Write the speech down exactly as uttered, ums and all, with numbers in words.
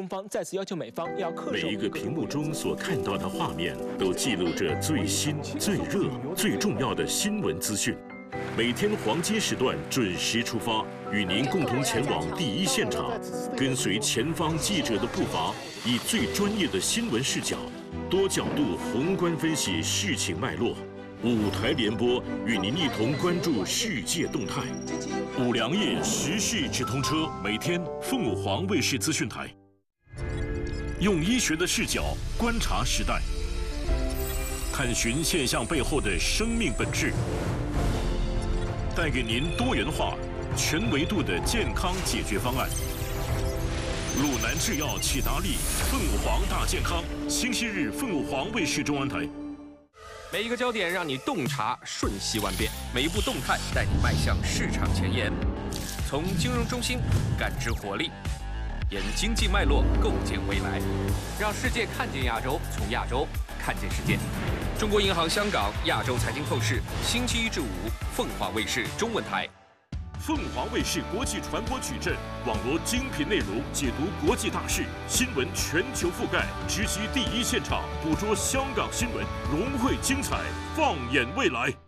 中方再次要求美方要恪守。 每一个屏幕中所看到的画面，都记录着最新、最热、最重要的新闻资讯。每天黄金时段准时出发，与您共同前往第一现场，跟随前方记者的步伐，以最专业的新闻视角，多角度宏观分析事情脉络。五台联播与您一同关注世界动态。五粮液时事直通车，每天凤凰卫视资讯台。用医学的视角观察时代，探寻现象背后的生命本质，带给您多元化、全维度的健康解决方案。鲁南制药启达利凤凰大健康，星期日凤凰卫视中文台。 每一个焦点让你洞察瞬息万变，每一步动态带你迈向市场前沿。从金融中心感知活力，沿经济脉络构建未来，让世界看见亚洲，从亚洲看见世界。中国银行香港亚洲财经透视，星期一至五，凤凰卫视中文台。 凤凰卫视国际传播矩阵，网罗精品内容，解读国际大事，新闻全球覆盖，直击第一现场，捕捉香港新闻，融汇精彩，放眼未来。